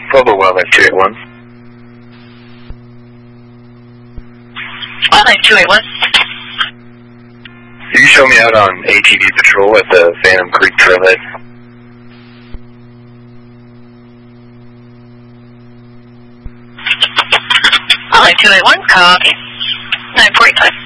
Global Wildlife 281. Wildlife 281. You can show me out on ATV patrol at the Phantom Creek Trailhead. Wildlife 281, copy. 9:45.